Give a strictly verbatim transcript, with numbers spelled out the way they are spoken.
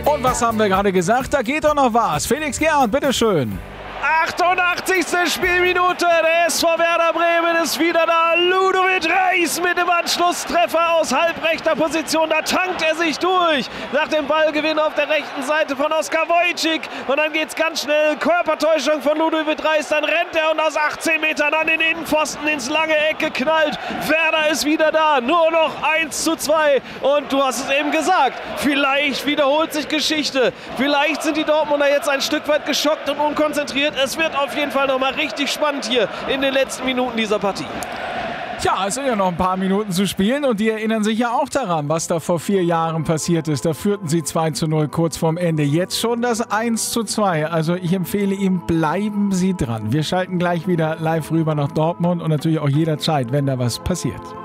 Und was haben wir gerade gesagt? Da geht doch noch was. Felix Gerhardt, bitteschön. achtundachtzigste Spielminute, der S V Werder Bremen ist wieder da. Ludovic Reis mit dem Anschlusstreffer aus halbrechter Position. Da tankt er sich durch. Nach dem Ballgewinn auf der rechten Seite von Oskar Wojcik. Und dann geht's ganz schnell. Körpertäuschung von Ludovic Reis. Dann rennt er und aus achtzehn Metern an den Innenpfosten ins lange Eck geknallt. Werder ist wieder da. Nur noch eins zu zwei. Und du hast es eben gesagt. Vielleicht wiederholt sich Geschichte. Vielleicht sind die Dortmunder jetzt ein Stück weit geschockt und unkonzentriert. Es wird auf jeden Fall nochmal richtig spannend hier in den letzten Minuten dieser Partie. Tja, es sind ja noch ein paar Minuten zu spielen und die erinnern sich ja auch daran, was da vor vier Jahren passiert ist. Da führten sie zwei zu null kurz vorm Ende. Jetzt schon das eins zu zwei. Also ich empfehle ihm, bleiben Sie dran. Wir schalten gleich wieder live rüber nach Dortmund und natürlich auch jederzeit, wenn da was passiert.